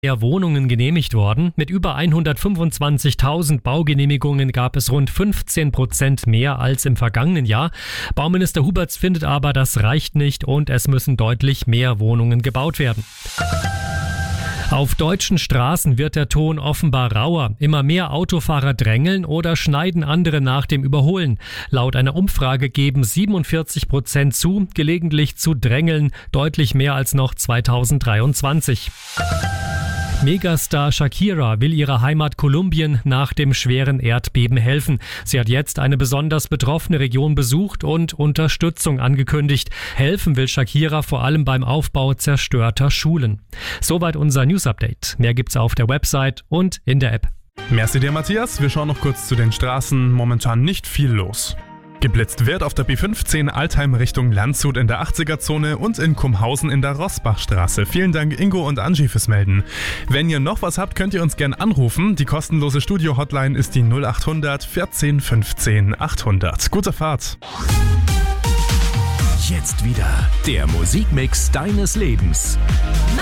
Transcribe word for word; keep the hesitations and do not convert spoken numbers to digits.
mehr Wohnungen genehmigt worden. Mit über hundertfünfundzwanzigtausend Baugenehmigungen gab es rund fünfzehn Prozent mehr als im vergangenen Jahr. Bauminister Huberts findet aber, das reicht nicht und es müssen deutlich mehr Wohnungen gebaut werden. Auf deutschen Straßen wird der Ton offenbar rauer. Immer mehr Autofahrer drängeln oder schneiden andere nach dem Überholen. Laut einer Umfrage geben siebenundvierzig Prozent zu, gelegentlich zu drängeln, deutlich mehr als noch zweitausenddreiundzwanzig. Megastar Shakira will ihrer Heimat Kolumbien nach dem schweren Erdbeben helfen. Sie hat jetzt eine besonders betroffene Region besucht und Unterstützung angekündigt. Helfen will Shakira vor allem beim Aufbau zerstörter Schulen. Soweit unser News-Update. Mehr gibt's auf der Website und in der App. Merci dir, Matthias. Wir schauen noch kurz zu den Straßen. Momentan nicht viel los. Geblitzt wird auf der B fünfzehn Altheim Richtung Landshut in der achtziger-Zone und in Kumhausen in der Rossbachstraße. Vielen Dank Ingo und Angie fürs Melden. Wenn ihr noch was habt, könnt ihr uns gern anrufen. Die kostenlose Studio-Hotline ist die null achthundert vierzehn fünfzehn achthundert. Gute Fahrt! Jetzt wieder der Musikmix deines Lebens.